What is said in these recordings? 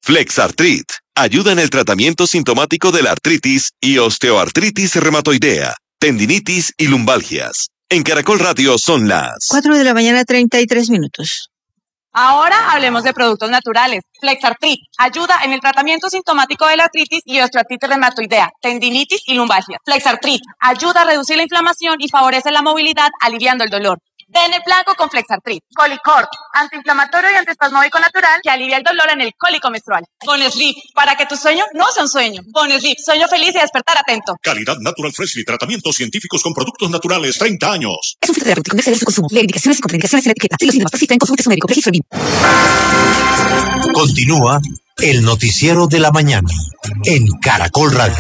Flexartrit ayuda en el tratamiento sintomático de la artritis y osteoartritis reumatoidea, tendinitis y lumbalgias. En Caracol Radio son las 4:33 a.m. Ahora hablemos de productos naturales. Flexartrit ayuda en el tratamiento sintomático de la artritis y osteoartritis reumatoidea, tendinitis y lumbalgia. Flexartrit ayuda a reducir la inflamación y favorece la movilidad, aliviando el dolor. Dene blanco con Flexartrit. Colicort, antiinflamatorio y antiespasmódico natural que alivia el dolor en el cólico menstrual. Bonesrip, para que tu sueño no sea un sueño. Bonesrip, sueño feliz y despertar atento. Calidad Natural Freshly, tratamientos científicos con productos naturales, 30 años. Es un filtro terapéutico, no exceder su consumo. Lee indicaciones y contraindicaciones en la etiqueta. Si los síntomas persisten, consulte a su médico. Registro BIM. Continúa el noticiero de la mañana en Caracol Radio.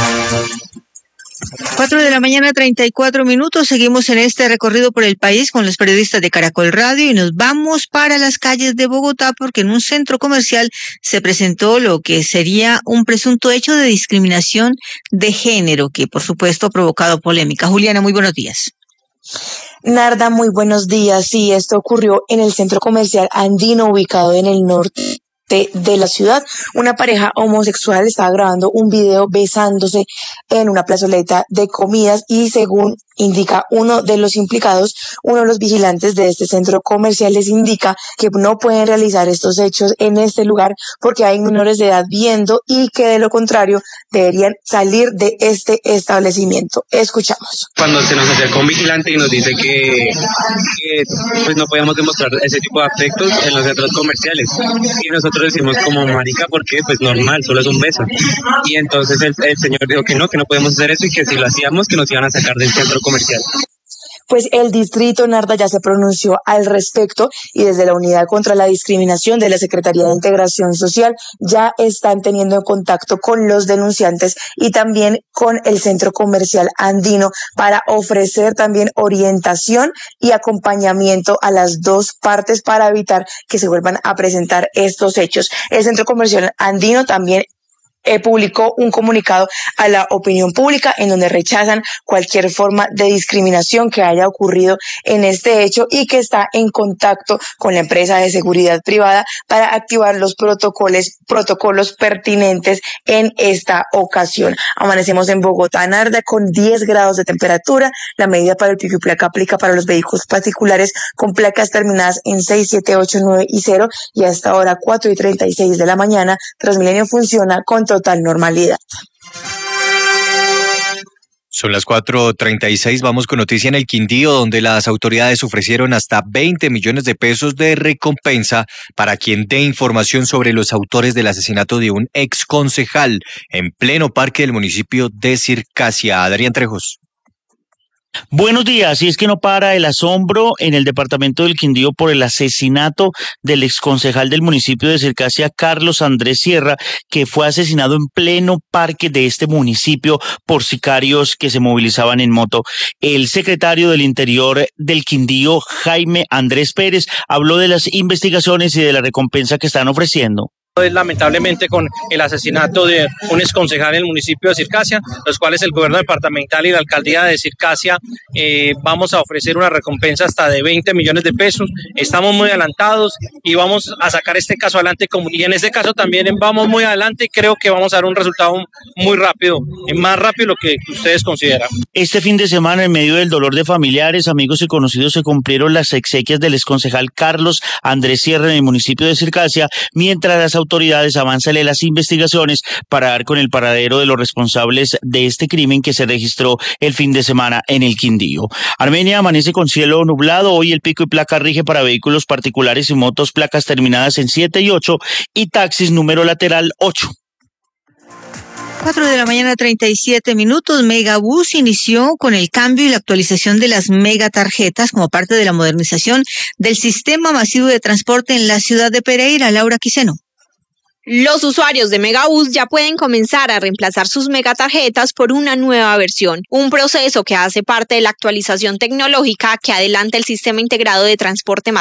4:34 a.m. Seguimos en este recorrido por el país con los periodistas de Caracol Radio y nos vamos para las calles de Bogotá porque en un centro comercial se presentó lo que sería un presunto hecho de discriminación de género que por supuesto ha provocado polémica. Juliana, muy buenos días. Narda, muy buenos días. Sí, esto ocurrió en el centro comercial Andino, ubicado en el norte de la ciudad. Una pareja homosexual estaba grabando un video besándose en una plazoleta de comidas y según indica uno de los implicados, uno de los vigilantes de este centro comercial les indica que no pueden realizar estos hechos en este lugar porque hay menores de edad viendo y que de lo contrario deberían salir de este establecimiento. Escuchamos. Cuando se nos acerca un vigilante y nos dice que pues no podemos demostrar ese tipo de afectos en los centros comerciales y nosotros decimos como marica porque pues normal, solo es un beso y entonces el señor dijo que no podemos hacer eso y que si lo hacíamos que nos iban a sacar del centro comercial. Pues el distrito, Narda, ya se pronunció al respecto y desde la Unidad contra la Discriminación de la Secretaría de Integración Social ya están teniendo contacto con los denunciantes y también con el centro comercial Andino para ofrecer también orientación y acompañamiento a las dos partes para evitar que se vuelvan a presentar estos hechos. El centro comercial Andino también publicó un comunicado a la opinión pública en donde rechazan cualquier forma de discriminación que haya ocurrido en este hecho y que está en contacto con la empresa de seguridad privada para activar los protocolos pertinentes en esta ocasión. Amanecemos en Bogotá, Narda, con 10 grados de temperatura. La medida para el pico y placa aplica para los vehículos particulares con placas terminadas en 6, 7, 8, 9 y 0 y hasta ahora 4:36 de la mañana. Transmilenio funciona con total normalidad. Son las 4:36, vamos con noticia en el Quindío, donde las autoridades ofrecieron hasta 20 millones de pesos de recompensa para quien dé información sobre los autores del asesinato de un ex concejal en pleno parque del municipio de Circasia. Adrián Trejos. Buenos días, y es que no para el asombro en el departamento del Quindío por el asesinato del exconcejal del municipio de Circasia, Carlos Andrés Sierra, que fue asesinado en pleno parque de este municipio por sicarios que se movilizaban en moto. El secretario del Interior del Quindío, Jaime Andrés Pérez, habló de las investigaciones y de la recompensa que están ofreciendo. Lamentablemente con el asesinato de un exconcejal en el municipio de Circasia, los cuales el gobierno departamental y la alcaldía de Circasia vamos a ofrecer una recompensa hasta de 20 millones de pesos. Estamos muy adelantados y vamos a sacar este caso adelante y en este caso también vamos muy adelante y creo que vamos a dar un resultado muy rápido, más rápido de lo que ustedes consideran. Este fin de semana, en medio del dolor de familiares, amigos y conocidos, se cumplieron las exequias del exconcejal Carlos Andrés Sierra en el municipio de Circasia, mientras las autoridades avanzan en las investigaciones para dar con el paradero de los responsables de este crimen que se registró el fin de semana en el Quindío. Armenia amanece con cielo nublado. Hoy el pico y placa rige para vehículos particulares y motos, placas terminadas en 7 y 8 y taxis número lateral 8. 4:37 a.m. Megabús inició con el cambio y la actualización de las megatarjetas como parte de la modernización del sistema masivo de transporte en la ciudad de Pereira. Laura Quiseno. Los usuarios de Megabús ya pueden comenzar a reemplazar sus megatarjetas por una nueva versión, un proceso que hace parte de la actualización tecnológica que adelanta el sistema integrado de transporte